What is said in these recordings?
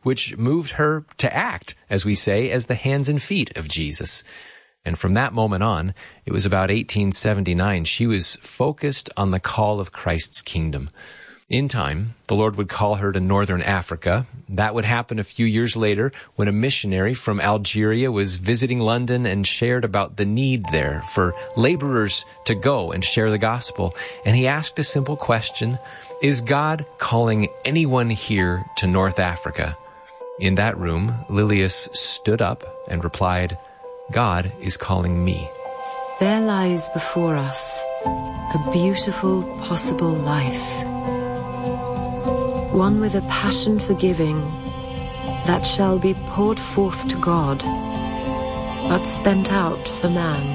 which moved her to act, as we say, as the hands and feet of Jesus. And from that moment on, it was about 1879, she was focused on the call of Christ's kingdom. In time, the Lord would call her to northern Africa. That would happen a few years later when a missionary from Algeria was visiting London and shared about the need there for laborers to go and share the gospel. And he asked a simple question: is God calling anyone here to North Africa? In that room, Lilias stood up and replied, God is calling me. There lies before us a beautiful possible life. One with a passion for giving that shall be poured forth to God, but spent out for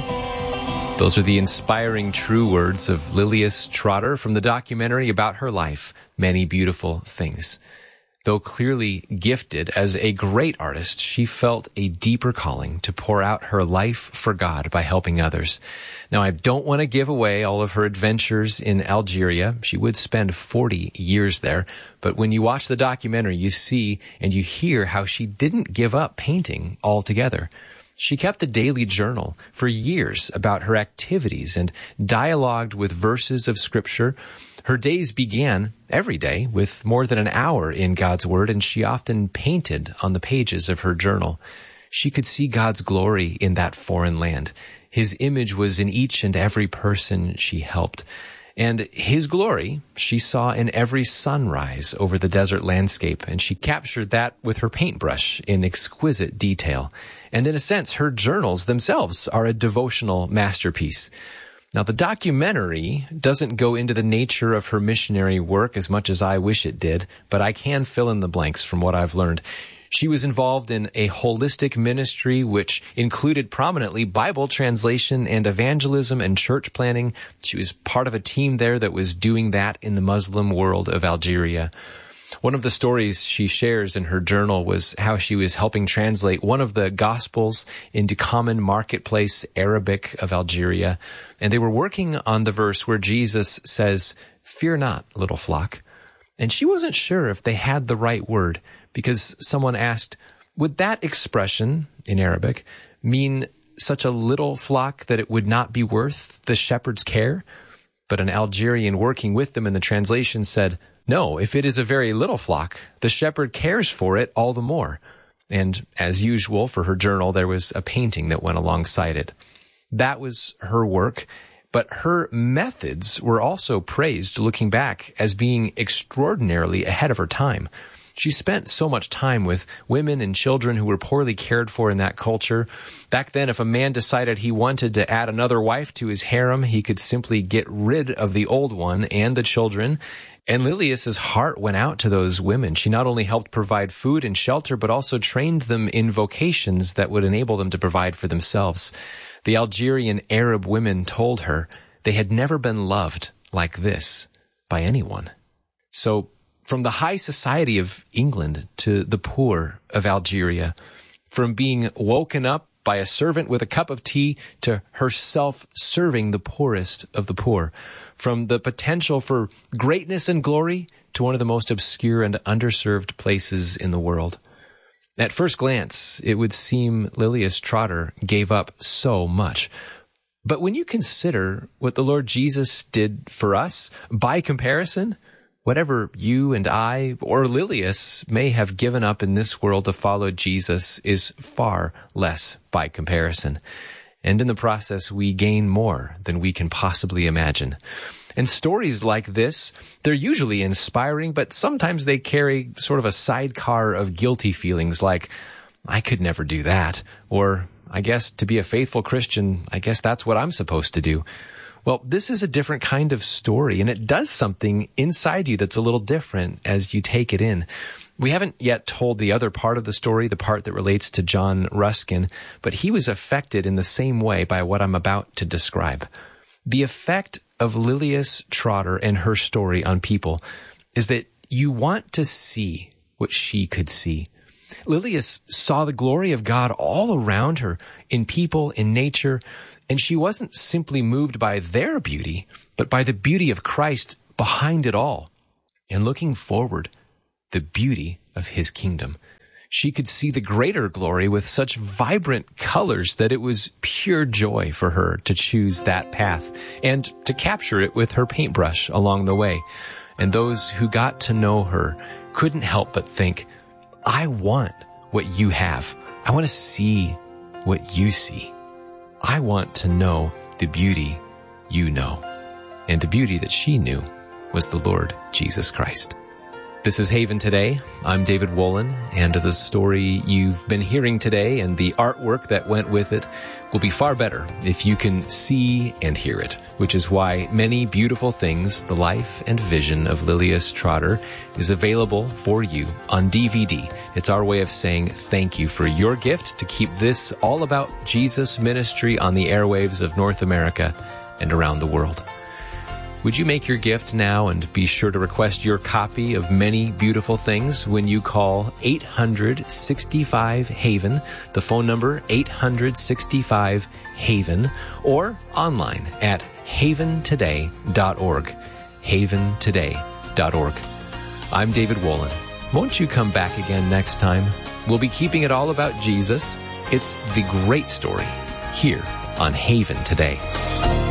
man. Those are the inspiring true words of Lilias Trotter from the documentary about her life, Many Beautiful Things. Though clearly gifted as a great artist, she felt a deeper calling to pour out her life for God by helping others. Now, I don't want to give away all of her adventures in Algeria. She would spend 40 years there. But when you watch the documentary, you see and you hear how she didn't give up painting altogether. She kept a daily journal for years about her activities and dialogued with verses of Scripture. Her days began every day with more than an hour in God's Word, and she often painted on the pages of her journal. She could see God's glory in that foreign land. His image was in each and every person she helped. And His glory she saw in every sunrise over the desert landscape, and she captured that with her paintbrush in exquisite detail. And in a sense, her journals themselves are a devotional masterpiece. Now, the documentary doesn't go into the nature of her missionary work as much as I wish it did, but I can fill in the blanks from what I've learned. She was involved in a holistic ministry which included prominently Bible translation and evangelism and church planting. She was part of a team there that was doing that in the Muslim world of Algeria. One of the stories she shares in her journal was how she was helping translate one of the Gospels into common marketplace Arabic of Algeria. And they were working on the verse where Jesus says, "Fear not, little flock." And she wasn't sure if they had the right word, because someone asked, would that expression in Arabic mean such a little flock that it would not be worth the shepherd's care? But an Algerian working with them in the translation said, no, if it is a very little flock, the shepherd cares for it all the more. And as usual for her journal, there was a painting that went alongside it. That was her work, but her methods were also praised looking back as being extraordinarily ahead of her time. She spent so much time with women and children who were poorly cared for in that culture. Back then, if a man decided he wanted to add another wife to his harem, he could simply get rid of the old one and the children. And Lilias's heart went out to those women. She not only helped provide food and shelter, but also trained them in vocations that would enable them to provide for themselves. The Algerian Arab women told her they had never been loved like this by anyone. So, from the high society of England to the poor of Algeria, from being woken up by a servant with a cup of tea to herself serving the poorest of the poor, from the potential for greatness and glory to one of the most obscure and underserved places in the world. At first glance, it would seem Lilias Trotter gave up so much. But when you consider what the Lord Jesus did for us, by comparison, whatever you and I or Lilias may have given up in this world to follow Jesus is far less by comparison. And in the process, we gain more than we can possibly imagine. And stories like this, they're usually inspiring, but sometimes they carry sort of a sidecar of guilty feelings like, I could never do that. Or, I guess to be a faithful Christian, I guess that's what I'm supposed to do. Well, this is a different kind of story, and it does something inside you that's a little different as you take it in. We haven't yet told the other part of the story, the part that relates to John Ruskin, but he was affected in the same way by what I'm about to describe. The effect of Lilias Trotter and her story on people is that you want to see what she could see. Lilias saw the glory of God all around her, in people, in nature, and she wasn't simply moved by their beauty, but by the beauty of Christ behind it all, and looking forward, the beauty of His kingdom. She could see the greater glory with such vibrant colors that it was pure joy for her to choose that path and to capture it with her paintbrush along the way. And those who got to know her couldn't help but think, I want what you have. I want to see what you see. I want to know the beauty you know. And the beauty that she knew was the Lord Jesus Christ. This is Haven Today. I'm David Wolin, and the story you've been hearing today and the artwork that went with it will be far better if you can see and hear it, which is why Many Beautiful Things, The Life and Vision of Lilias Trotter is available for you on DVD. It's our way of saying thank you for your gift to keep this all about Jesus ministry on the airwaves of North America and around the world. Would you make your gift now and be sure to request your copy of Many Beautiful Things when you call 865-HAVEN, the phone number 865-HAVEN, or online at haventoday.org, haventoday.org. I'm David Wolin. Won't you come back again next time? We'll be keeping it all about Jesus. It's the great story here on Haven Today.